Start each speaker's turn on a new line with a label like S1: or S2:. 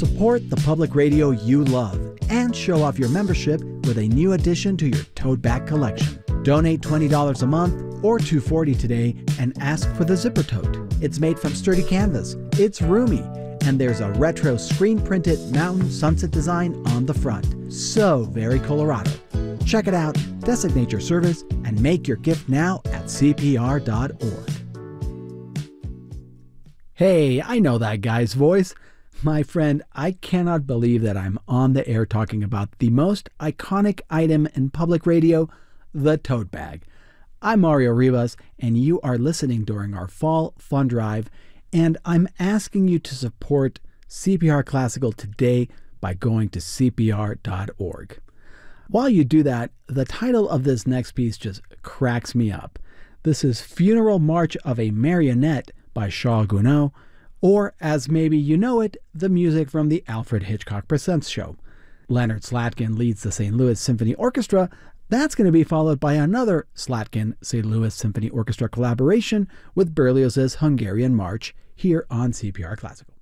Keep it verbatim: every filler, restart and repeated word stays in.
S1: Support the public radio you love and show off your membership with a new addition to your tote bag collection. Donate twenty dollars a month or two dollars and forty cents today and ask for the Zipper Tote. It's made from sturdy canvas, it's roomy, and there's a retro screen-printed mountain sunset design on the front. So very Colorado. Check it out, designate your service, and make your gift now at C P R dot org. Hey, I know that guy's voice. My friend, I cannot believe that I'm on the air talking about the most iconic item in public radio, the tote bag. I'm Mario Rivas, and you are listening during our Fall Fund Drive, and I'm asking you to support C P R Classical today by going to C P R dot org. While you do that, the title of this next piece just cracks me up. This is Funeral March of a Marionette by Charles Gounod, or as maybe you know it, the music from the Alfred Hitchcock Presents show. Leonard Slatkin leads the Saint Louis Symphony Orchestra. That's going to be followed by another Slatkin Saint Louis Symphony Orchestra collaboration with Berlioz's Hungarian March here on C P R Classical.